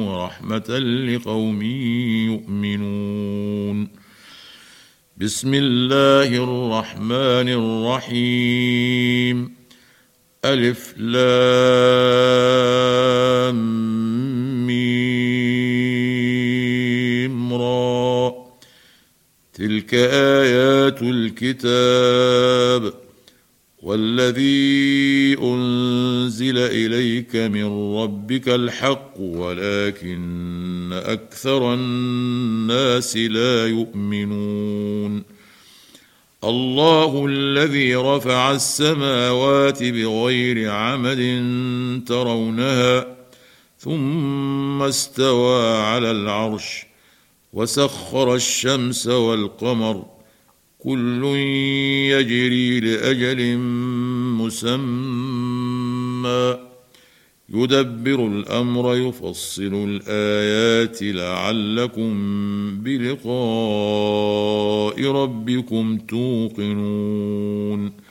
ورحمة لقوم يؤمنون. بسم الله الرحمن الرحيم. ألف لام ميم را. تلك آيات الكتاب والذي أنزل إليك من ربك الحق ولكن أكثر الناس لا يؤمنون. الله الذي رفع السماوات بغير عمد ترونها ثم استوى على العرش وسخر الشمس والقمر كل يجري لأجل مسمى يدبر الأمر يفصل الآيات لعلكم بلقاء ربكم توقنون.